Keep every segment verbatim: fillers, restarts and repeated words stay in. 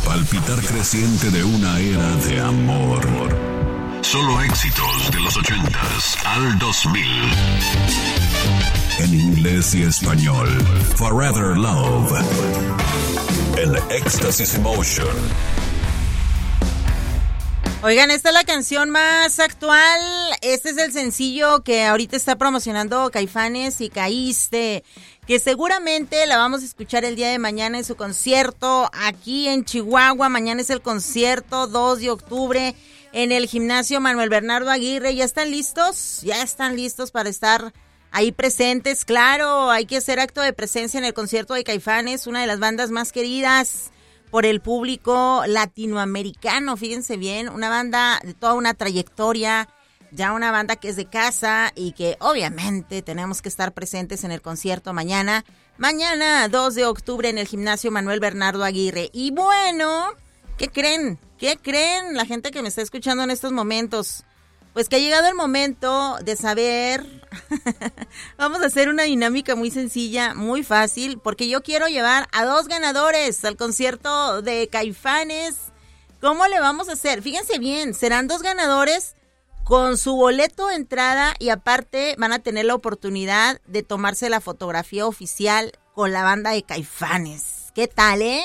palpitar creciente de una era de amor. Solo éxitos de los ochentas al dos mil. En inglés y español. Forever Love. En Éxtasis Emotion. Oigan, esta es la canción más actual. Este es el sencillo que ahorita está promocionando Caifanes y Caíste, que seguramente la vamos a escuchar el día de mañana en su concierto aquí en Chihuahua. Mañana es el concierto, dos de octubre, en el gimnasio Manuel Bernardo Aguirre. ¿Ya están listos? ¿Ya están listos para estar ahí presentes? Claro, hay que hacer acto de presencia en el concierto de Caifanes, una de las bandas más queridas por el público latinoamericano, fíjense bien, una banda de toda una trayectoria, ya una banda que es de casa y que obviamente tenemos que estar presentes en el concierto mañana, mañana dos de octubre en el gimnasio Manuel Bernardo Aguirre. Y bueno, ¿qué creen? ¿Qué creen la gente que me está escuchando en estos momentos? Pues que ha llegado el momento de saber, vamos a hacer una dinámica muy sencilla, muy fácil, porque yo quiero llevar a dos ganadores al concierto de Caifanes. ¿Cómo le vamos a hacer? Fíjense bien, serán dos ganadores con su boleto de entrada y aparte van a tener la oportunidad de tomarse la fotografía oficial con la banda de Caifanes. ¿Qué tal, eh?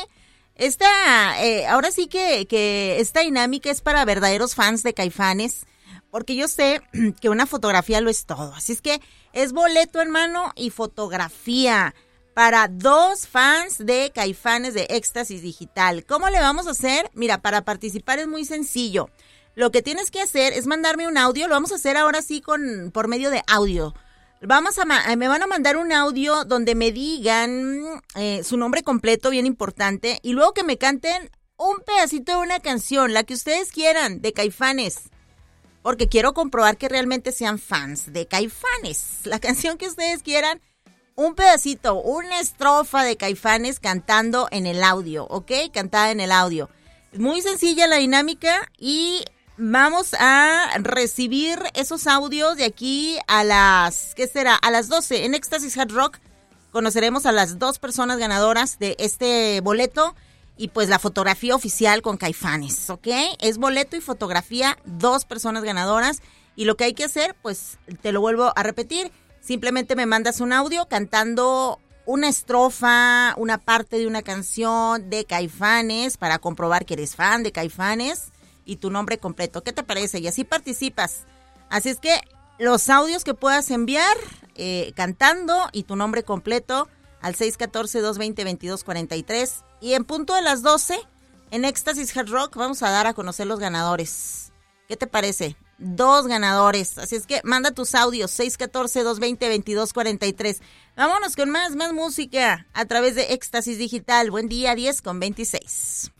Esta, eh, ahora sí que, que esta dinámica es para verdaderos fans de Caifanes, porque yo sé que una fotografía lo es todo. Así es que es boleto en mano y fotografía para dos fans de Caifanes de Éxtasis Digital. ¿Cómo le vamos a hacer? Mira, para participar es muy sencillo. Lo que tienes que hacer es mandarme un audio. Lo vamos a hacer ahora sí con por medio de audio. Vamos a me van a mandar un audio donde me digan eh, su nombre completo, bien importante, y luego que me canten un pedacito de una canción, la que ustedes quieran, de Caifanes. Porque quiero comprobar que realmente sean fans de Caifanes. La canción que ustedes quieran, un pedacito, una estrofa de Caifanes cantando en el audio, ¿ok? Cantada en el audio. Es muy sencilla la dinámica y vamos a recibir esos audios de aquí a las, ¿qué será? A las doce en Éxtasis Hard Rock. Conoceremos a las dos personas ganadoras de este boleto. Y pues la fotografía oficial con Caifanes, ¿ok? Es boleto y fotografía, dos personas ganadoras. Y lo que hay que hacer, pues te lo vuelvo a repetir, simplemente me mandas un audio cantando una estrofa, una parte de una canción de Caifanes para comprobar que eres fan de Caifanes y tu nombre completo. ¿Qué te parece? Y así participas. Así es que los audios que puedas enviar eh, cantando y tu nombre completo al seis uno cuatro, dos dos cero, dos dos cuatro tres. Y en punto de las doce, en Éxtasis Hard Rock, vamos a dar a conocer los ganadores. ¿Qué te parece? Dos ganadores. Así es que manda tus audios, seis uno cuatro, dos dos cero, dos dos cuatro tres. Vámonos con más, más música a través de Éxtasis Digital. Buen día, diez con veintiséis.